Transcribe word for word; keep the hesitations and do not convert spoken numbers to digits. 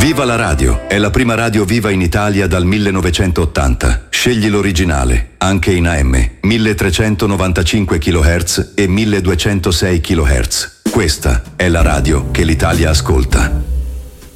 Viva la radio! È la prima radio viva in Italia dal millenovecentottanta. Scegli l'originale, anche in A M, milletrecentonovantacinque chilohertz e milleduecentosei chilohertz. Questa è la radio che l'Italia ascolta.